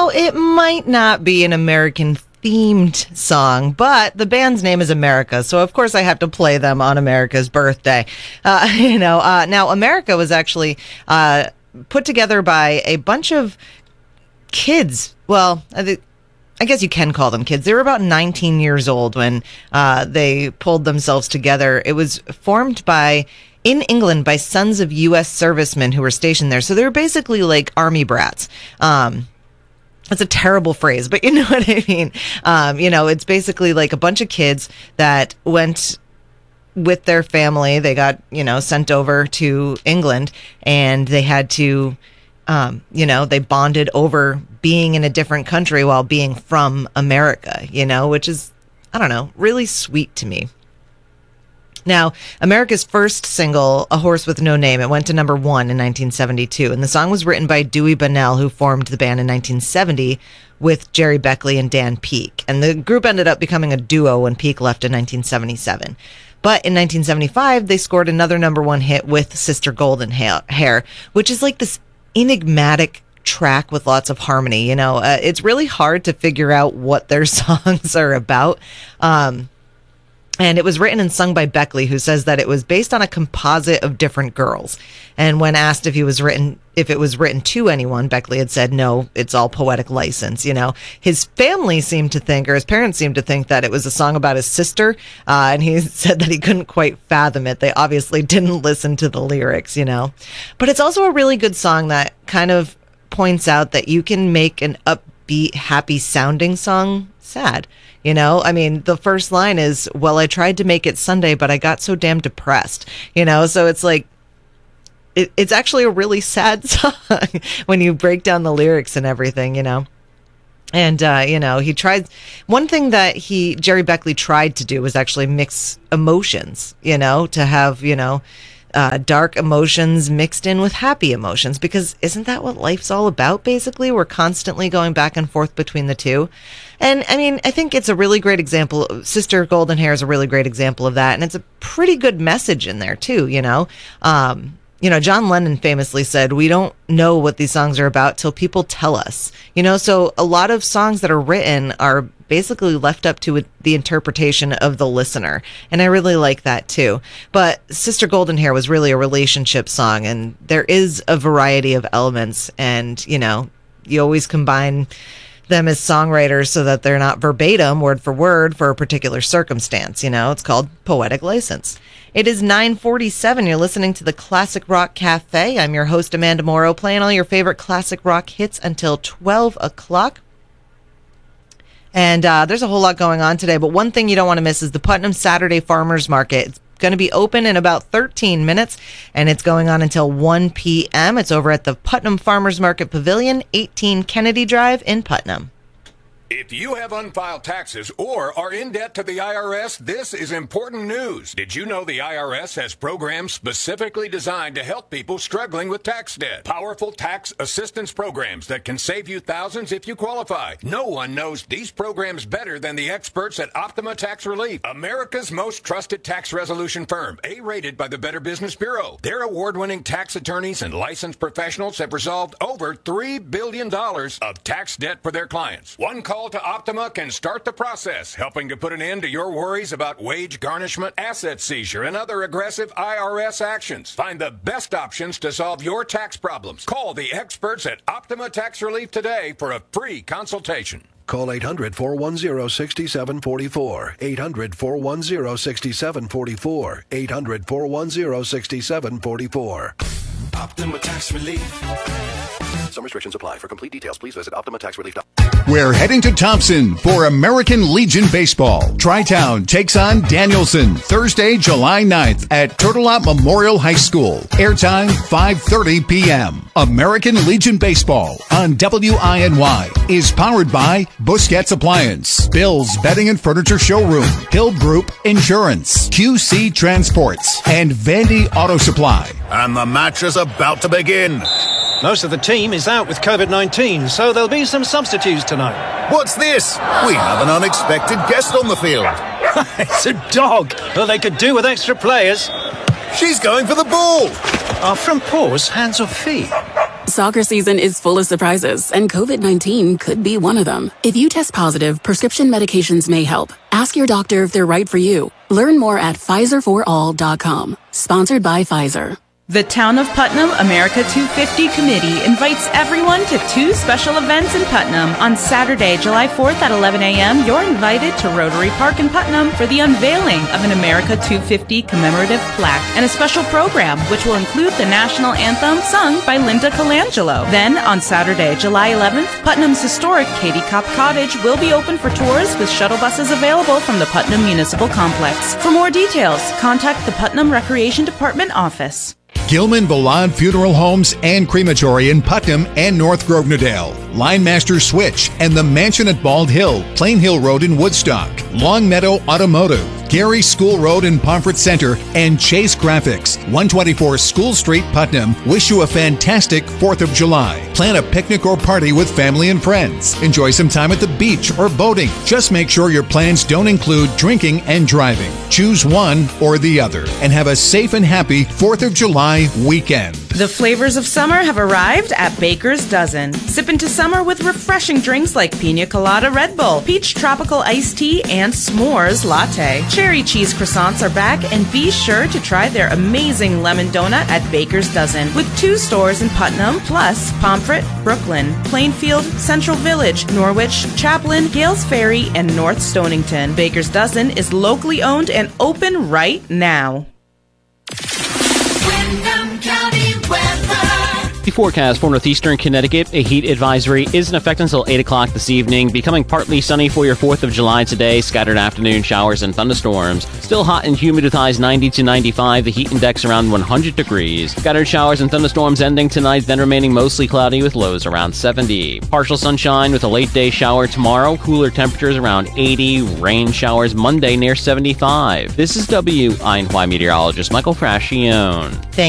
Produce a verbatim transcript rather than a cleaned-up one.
Now, it might not be an American themed song, but the band's name is America, so of course I have to play them on America's birthday. Uh, you know, uh, now America was actually uh, put together by a bunch of kids. Well, I think. I guess you can call them kids. They were about nineteen years old when uh, they pulled themselves together. It was formed by, in England, by sons of U S servicemen who were stationed there. So they were basically like army brats. Um, that's a terrible phrase, but you know what I mean. Um, you know, it's basically like a bunch of kids that went with their family. They got, you know, sent over to England, and they had to... Um, you know, they bonded over being in a different country while being from America, you know, which is, I don't know, really sweet to me. Now, America's first single, A Horse with No Name, it went to number one in nineteen seventy-two. And the song was written by Dewey Bunnell, who formed the band in nineteen seventy with Jerry Beckley and Dan Peek. And the group ended up becoming a duo when Peek left in nineteen seventy-seven. But in nineteen seventy-five, they scored another number one hit with Sister Golden Hair, which is like this enigmatic track with lots of harmony. You know, uh, it's really hard to figure out what their songs are about. Um, and it was written and sung by Beckley, who says that it was based on a composite of different girls. And when asked if he was written, if it was written to anyone, Beckley had said, no, it's all poetic license. You know, his family seemed to think, or his parents seemed to think, that it was a song about his sister. Uh, and he said that he couldn't quite fathom it. They obviously didn't listen to the lyrics, you know, but it's also a really good song that kind of points out that you can make an upbeat, happy sounding song sad. You know, I mean, the first line is, well, I tried to make it Sunday, but I got so damn depressed, you know, so it's like, it, it's actually a really sad song when you break down the lyrics and everything, you know. And, uh, you know, he tried, one thing that he, Jerry Beckley tried to do was actually mix emotions, you know, to have, you know, Uh, dark emotions mixed in with happy emotions, because isn't that what life's all about, basically? We're constantly going back and forth between the two. And, I mean, I think it's a really great example. Sister Golden Hair is a really great example of that, and it's a pretty good message in there, too, you know? Um, you know, John Lennon famously said, we don't know what these songs are about till people tell us. You know, so a lot of songs that are written are basically left up to the interpretation of the listener. And I really like that too. But Sister Golden Hair was really a relationship song, and there is a variety of elements, and, you know, you always combine them as songwriters so that they're not verbatim, word for word, for a particular circumstance. You know, it's called poetic license. It is nine forty-seven. You're listening to the Classic Rock Cafe. I'm your host, Amanda Morrow, playing all your favorite classic rock hits until twelve o'clock. And uh, there's a whole lot going on today, but one thing you don't want to miss is the Putnam Saturday Farmers Market. It's going to be open in about thirteen minutes, and it's going on until one p.m. It's over at the Putnam Farmers Market Pavilion, eighteen Kennedy Drive in Putnam. If you have unfiled taxes or are in debt to the I R S, this is important news. Did you know the I R S has programs specifically designed to help people struggling with tax debt? Powerful tax assistance programs that can save you thousands if you qualify. No one knows these programs better than the experts at Optima Tax Relief, America's most trusted tax resolution firm, A-rated by the Better Business Bureau. Their award-winning tax attorneys and licensed professionals have resolved over three billion dollars of tax debt for their clients. One call to Optima can start the process, helping to put an end to your worries about wage garnishment, asset seizure, and other aggressive I R S actions. Find the best options to solve your tax problems. Call the experts at Optima Tax Relief today for a free consultation. Call eight hundred, four one zero, six seven four four. eight hundred, four one zero, six seven four four. eight hundred, four one zero, six seven four four. Optima Tax Relief. Some restrictions apply. For complete details, please visit optima tax relief dot com. We're heading to Thompson for American Legion Baseball. Tri-Town takes on Danielson Thursday, July ninth at Turtelot Memorial High School. Airtime five thirty p.m. American Legion Baseball on W I N Y is powered by Busquets Appliance, Bill's Bedding and Furniture Showroom, Hill Group Insurance, Q C Transports, and Vandy Auto Supply. And the match is about to begin. Most of the team is out with COVID nineteen, so there'll be some substitutes tonight. What's this? We have an unexpected guest on the field. It's a dog. Well, they could do with extra players. She's going for the ball. Are front paws hands or feet? Soccer season is full of surprises, and COVID nineteen could be one of them. If you test positive, prescription medications may help. Ask your doctor if they're right for you. Learn more at Pfizer for all dot com. Sponsored by Pfizer. The Town of Putnam America two fifty Committee invites everyone to two special events in Putnam. On Saturday, July fourth at eleven a.m., you're invited to Rotary Park in Putnam for the unveiling of an America two fifty commemorative plaque and a special program which will include the national anthem sung by Linda Colangelo. Then, on Saturday, July eleventh, Putnam's historic Katie Kopp Cottage will be open for tours with shuttle buses available from the Putnam Municipal Complex. For more details, contact the Putnam Recreation Department office. Gilman Volad Funeral Homes and Crematory in Putnam and North Grosvenor, Linemaster Switch and the Mansion at Bald Hill, Plain Hill Road in Woodstock, Long Meadow Automotive, Gary School Road in Pomfret Center, and Chase Graphics, one twenty-four School Street, Putnam, wish you a fantastic fourth of July. Plan a picnic or party with family and friends. Enjoy some time at the beach or boating. Just make sure your plans don't include drinking and driving. Choose one or the other and have a safe and happy fourth of July weekend. The flavors of summer have arrived at Baker's Dozen. Sip into summer with refreshing drinks like Pina Colada Red Bull, Peach Tropical Iced Tea, and S'mores Latte. Cherry cheese croissants are back, and be sure to try their amazing lemon donut at Baker's Dozen, with two stores in Putnam, plus Pomfret, Brooklyn, Plainfield, Central Village, Norwich, Chaplin, Gales Ferry, and North Stonington. Baker's Dozen is locally owned and open right now. Windham County weather. The forecast for northeastern Connecticut, a heat advisory is in effect until eight o'clock this evening, becoming partly sunny for your fourth of July today, scattered afternoon showers and thunderstorms. Still hot and humid with highs ninety to ninety-five, the heat index around one hundred degrees. Scattered showers and thunderstorms ending tonight, then remaining mostly cloudy with lows around seventy. Partial sunshine with a late day shower tomorrow, cooler temperatures around eighty, rain showers Monday near seventy-five. This is W I N Y meteorologist Michael Frascione. Thank